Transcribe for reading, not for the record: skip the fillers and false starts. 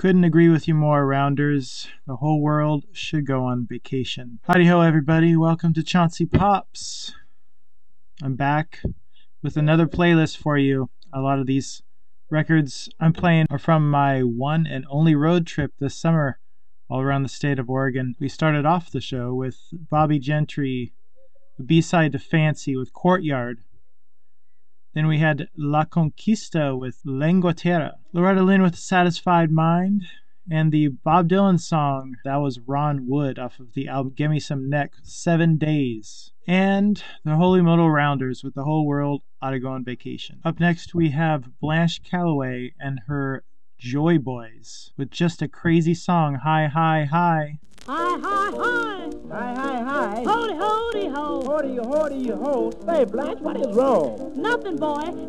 Couldn't agree with you more, Rounders. The whole world should go on vacation. Howdy ho, everybody. Welcome to Chauncey Pops. I'm back with another playlist for you. A lot of these records I'm playing are from my one and only road trip this summer all around the state of Oregon. We started off the show with Bobby Gentry, the B-side to Fancy with Courtyard. Then we had La Conquista with Lengua Terra, Loretta Lynn with Satisfied Mind, and the Bob Dylan song, that was Ron Wood off of the album Gimme Some Neck, 7 Days. And the Holy Modal Rounders with The Whole World Ought to Go on Vacation. Up next we have Blanche Calloway and her Joy Boys with just a crazy song, Hi, Hi, Hi. Hi, hi, hi. Hi, hi, hi. Hody, hody, ho. Hody, hody, ho. Say, Blanche, what is wrong? Nothing, boy.